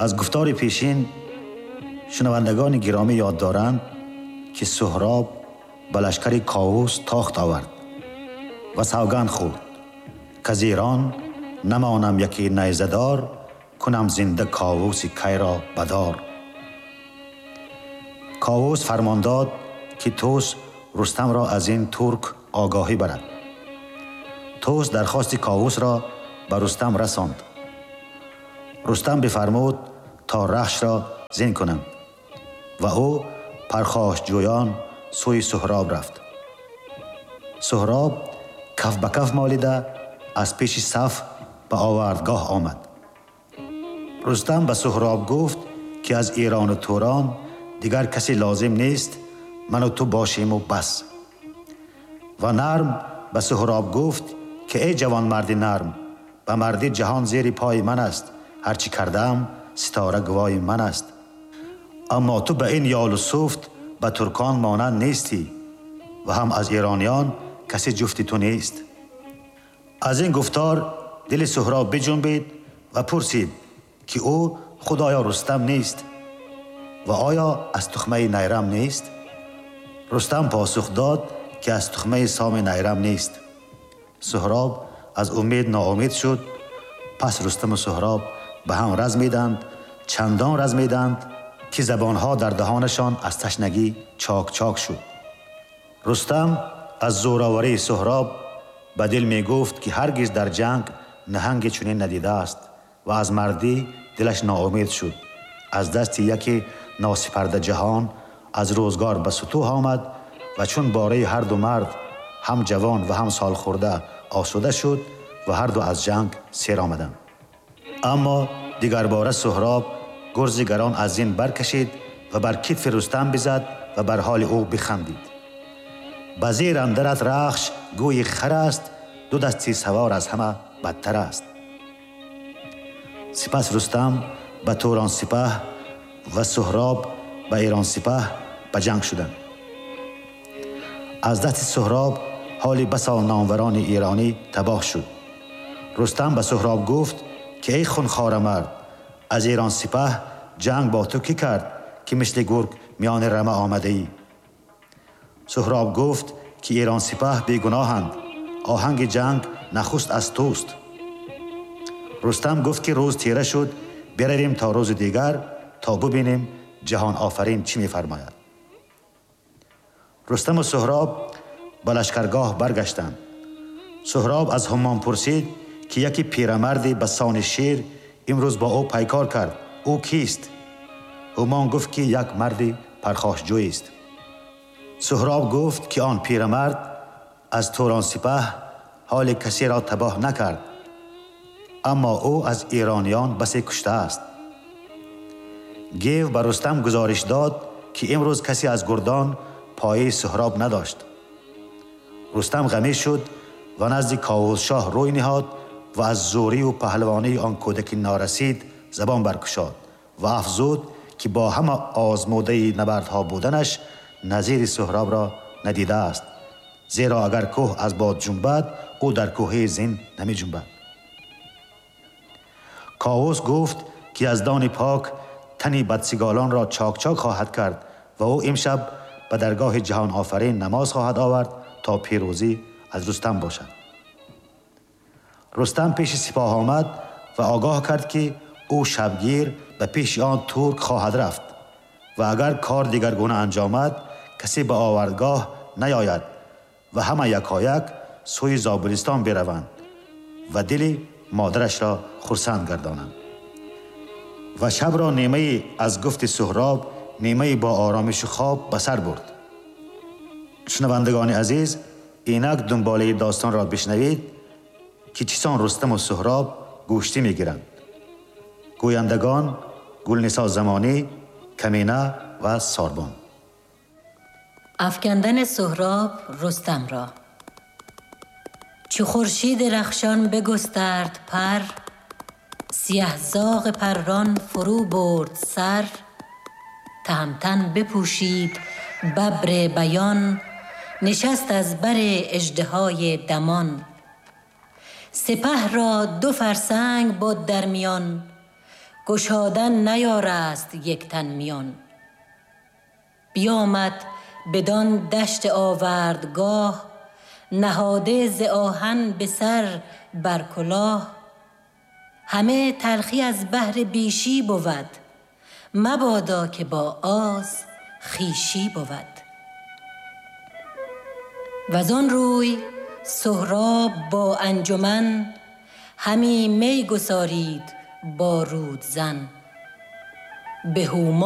از گفتار پیشین شنوندگان گرامی یاد دارند که سهراب به لشکر کاووس تاخت آورد و سوگند خورد که زیران نمانم یکی نیزدار، کنم زنده کاووس کی را بدار. کاووس فرمان داد که طوس رستم را از این ترک آگاهی برد. طوس درخواست کاووس را به رستم رساند. رستم بفرمود تا رخش را زین کنند و او پرخاش جویان سوی سهراب رفت. سهراب کف به کف مالیده از پیش صف به آوردگاه آمد. رستم به سهراب گفت که از ایران و توران دیگر کسی لازم نیست، من و تو باشیم و بس. و نرم به سهراب گفت که ای جوان مرد نرم، به مردی جهان زیر پای من است، هرچی کردم ستاره گوای من است. اما تو به این یال و سوفت به ترکان مانند نیستی و هم از ایرانیان کسی جفتی تو نیست. از این گفتار دل سهراب بجنبید و پرسید که او خدایا رستم نیست و آیا از تخمه نیرم نیست؟ رستم پاسخ داد که از تخمه سام نیرم نیست. سهراب از امید ناامید شد. پس رستم و سهراب به هم رزمیدند، چندان رزمیدند که زبانها در دهانشان از تشنگی چاک چاک شد. رستم از زوراوری سهراب به دل می گفت که هرگز در جنگ نهنگ چنین ندیده است و از مردی دلش ناامید شد. از دست یکی ناسپرده جهان از روزگار به سطوح آمد و چون باره هر دو مرد هم جوان و هم سال خورده آسوده شد و هر دو از جنگ سیر آمدند. اما دیگر باره سهراب گرز گران از زین برکشید و بر کتف رستم بزد و بر حال او بخندید. به زیر اندرت رخش گوی خر است، دو دستی سوار از همه بدتر است. سپس رستم به توران سپه و سهراب به ایران سپه به جنگ شدند. از دست سهراب حال بسا ناموران ایرانی تباه شد. رستم به سهراب گفت که ای خونخوار مرد، از ایران سپه جنگ با تو کی کرد که مثل گرگ میان رمه آمده ای؟ سهراب گفت که ایران سپه بیگناهند، آهنگ جنگ نخست از توست. رستم گفت که روز تیره شد، برویم تا روز دیگر تا ببینیم جهان آفرین چی می‌فرماید. رستم و سهراب به لشکرگاه برگشتند. سهراب از همان پرسید که یکی پیرمردی به سان شیر امروز با او پیکار کرد، او کیست؟ همان گفت که یک مردی پرخاشجوی است. سهراب گفت که آن پیرمرد از توران سپه حال کسی را تباه نکرد، اما او از ایرانیان بسی کشته است. گیو به رستم گزارش داد که امروز کسی از گردان پایه سهراب نداشت. رستم غمی شد و نزد کاووس شاه روی نهاد و از زوری و پهلوانی آن کودک نارسید زبان برگشاد و افزود که با همه آزموده نبردها بودنش نظیر سهراب را ندیده است، زیرا اگر کوه از باد جنبد او در کوه زین نمی جنبد. کاووس گفت که یزدان پاک تنی بدسگالان را چاک چاک خواهد کرد و او امشب به درگاه جهان آفرین نماز خواهد آورد تا پیروزی از رستم باشد. رستم پیش سپاه آمد و آگاه کرد که او شبگیر به پیش آن ترک خواهد رفت و اگر کار دیگرگونه انجامد کسی به آوردگاه نیاید و همه یکایک سوی زابلستان بروند و دل مادرش را خرسند گردانند. و شب را نیمه از گفت سهراب، نیمه با آرامش و خواب به سر برد. شنوندگان عزیز، اینک دنباله داستان را بشنوید که چسان رستم و سهراب گوشتی میگیرند. گویندگان گلنسا زمانی، کمینه و ساربان. افکندن سهراب رستم را. چو خورشید رخشان بگسترد پر، سیه زاغ پران فرو برد سر. تهمتن بپوشید ببر بیان، نشست از بر اژدهای دمان. سپه را دو فرسنگ بود در میان، گشادن نیارست یک تن میان. بیامد بدان دشت آوردگاه، نهاده ز آهن به سر بر کلاه. همه تلخی از بهر بیشی بود، مبادا که با آز خویشی بود. وزان روی سهراب با انجمن، همی می گسارید با رودزن. به هومان